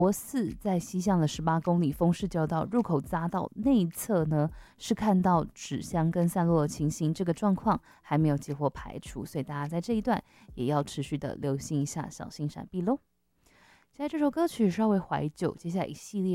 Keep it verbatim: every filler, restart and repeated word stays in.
国四在西向的十八公里丰市交道入口匝道内侧呢，是看到纸箱跟散落的情形，这个状况还没有接获排除，所以大家在这一段也要持续的留心一下，小心闪避喽。接下来这首歌曲稍微怀旧，接下来一系列